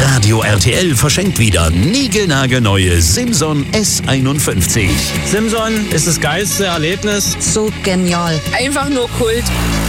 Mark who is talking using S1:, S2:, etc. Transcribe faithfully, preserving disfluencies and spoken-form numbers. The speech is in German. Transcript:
S1: Radio R T L verschenkt wieder niegelnagelneue Simson S einundfünfzig.
S2: Simson ist das geilste Erlebnis.
S3: So genial.
S4: Einfach nur Kult.